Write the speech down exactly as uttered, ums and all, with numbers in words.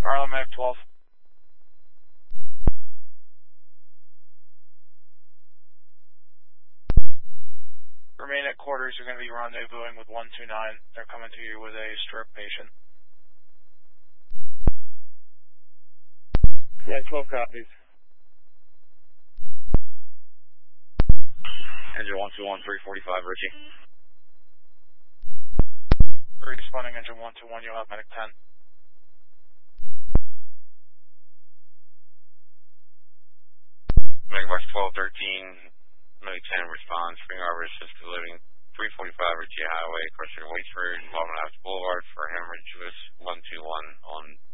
Garland Mag twelve. Remain at quarters. You're going to be rendezvousing with one two nine. They're coming to you with a stroke patient. Yeah, twelve copies. Engine one two one, three forty-five, Richie. Responding engine one two one, you'll have medic ten. Medic box twelve thirteen, medic ten responds, Spring Arbor assisted living, three forty-five Richie Highway, crossing Waitsford, Walnut House Boulevard for hemorrhage one two one on